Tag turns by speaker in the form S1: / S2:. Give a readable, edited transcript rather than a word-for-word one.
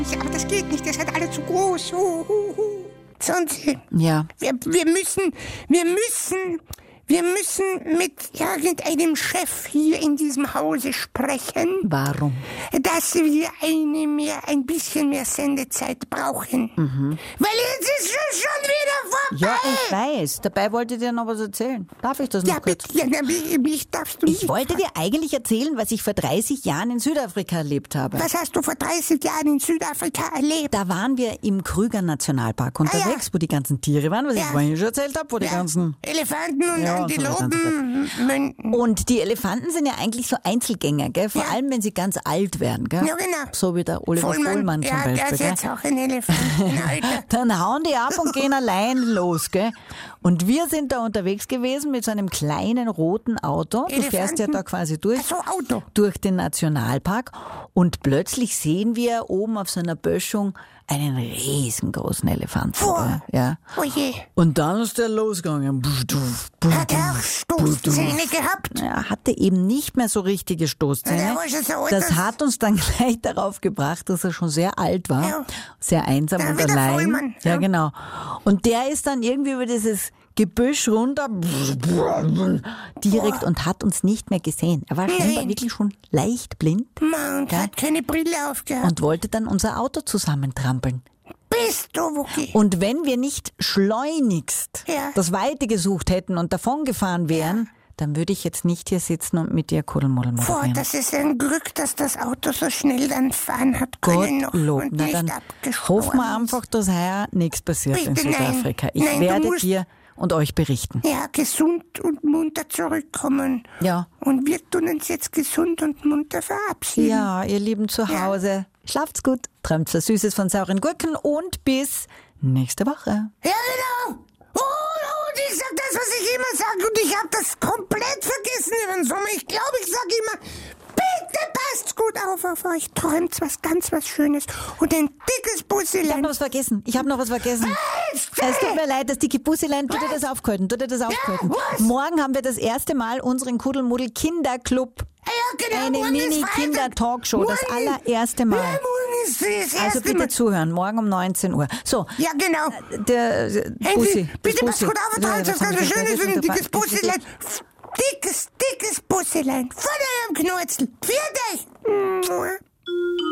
S1: Aber das geht nicht, das ist alles zu groß. Sonst,
S2: Ja.
S1: wir müssen mit irgendeinem Chef hier in diesem Hause sprechen,
S2: Warum?
S1: dass wir ein bisschen mehr Sendezeit brauchen. Weil jetzt ist es schon wieder vorbei.
S2: Ja, ich weiß. Dabei wollte ich dir noch was erzählen. Darf ich das noch
S1: Ja,
S2: kurz?
S1: bitte, mich darfst du nicht.
S2: Ich wollte dir eigentlich erzählen, was ich vor 30 Jahren in Südafrika erlebt habe.
S1: Was hast du vor 30 Jahren in Südafrika erlebt?
S2: Da waren wir im Krüger Nationalpark unterwegs, wo die ganzen Tiere waren, was ich vorhin schon erzählt habe, wo die ganzen...
S1: Elefanten und
S2: Ja,
S1: Antilopen.
S2: Und die Elefanten sind ja eigentlich so Einzelgänger, gell? Vor allem, wenn sie ganz alt werden, gell?
S1: Ja, genau.
S2: So wie der Oliver Vollmann zum
S1: ja,
S2: Beispiel.
S1: der ist
S2: Gell?
S1: jetzt auch ein Elefant, ein Alter.
S2: Dann hauen die ab und gehen allein los, gell? Und wir sind da unterwegs gewesen mit so einem kleinen roten Auto. Du fährst ja da quasi durch.
S1: Ach so, Auto.
S2: Durch den Nationalpark. Und plötzlich sehen wir oben auf so einer Böschung einen riesengroßen Elefanten.
S1: Boah.
S2: Ja.
S1: Oh je.
S2: Und dann ist der losgegangen.
S1: Hat er auch Stoßzähne gehabt?
S2: Er hatte eben nicht mehr so richtige
S1: Der
S2: Stoßzähne.
S1: war schon so alt,
S2: Das
S1: dass-
S2: hat uns dann gleich darauf gebracht, dass er schon sehr alt war,
S1: Ja.
S2: sehr einsam
S1: Dann
S2: und
S1: wie der
S2: allein.
S1: Vollmann,
S2: Ja,
S1: ja.
S2: genau. Und der ist dann irgendwie über dieses Gebüsch runter direkt und hat uns nicht mehr gesehen. Er war scheinbar wirklich schon leicht blind
S1: Mann, und hat keine Brille aufgehabt.
S2: und wollte dann unser Auto zusammentrampeln.
S1: Bist du, Wookie?
S2: Und wenn wir nicht schleunigst
S1: Ja.
S2: das Weite gesucht hätten und davongefahren wären, dann würde ich jetzt nicht hier sitzen und mit dir Kuddelmuddel
S1: Boah,
S2: moderieren.
S1: das ist ein Glück, dass das Auto so schnell dann fahren hat können noch
S2: Gottlob.
S1: und
S2: Na
S1: nicht
S2: dann
S1: abgestorben
S2: hoffen wir
S1: ist.
S2: einfach, dass heuer nichts passiert in
S1: Bitte, nein.
S2: Südafrika. Ich
S1: Nein, du
S2: werde
S1: musst-
S2: dir und euch berichten.
S1: Ja, gesund und munter zurückkommen.
S2: Ja.
S1: Und wir tun uns jetzt gesund und munter verabschieden.
S2: Ja, ihr Lieben zu Hause, schlaft's gut, träumt was Süßes von sauren Gurken und bis nächste Woche.
S1: Ja, genau. Und ich sag das, was ich immer sage. Und ich habe das komplett vergessen über den Sommer. Ich glaube, ich sage immer, bitte passt gut auf euch. Träumt was Schönes. Und ein dickes
S2: Ich habe
S1: Busselein.
S2: noch was vergessen. Es tut mir leid, das dicke Busselein, tu dir das aufgehalten.
S1: was?
S2: Morgen haben wir das erste Mal unseren Kuddelmuddel Kinderclub.
S1: Ja, genau.
S2: Eine
S1: morgen ist Freitag.
S2: Mini-Kinder-Talkshow, das
S1: Morgen-
S2: allererste Mal.
S1: Ja, morgen ist das erste
S2: Also bitte
S1: Mal.
S2: zuhören, morgen um 19 Uhr. So,
S1: Ja, genau.
S2: der
S1: Bussi,
S2: Bussi.
S1: bitte
S2: das
S1: passt gut auf,
S2: Ja,
S1: das
S2: das
S1: ganz
S2: haben wir
S1: schön ist
S2: vergessen,
S1: ein dickes
S2: der
S1: Busselein. Dickes Busselein. Von eurem Knurzel. Für dich.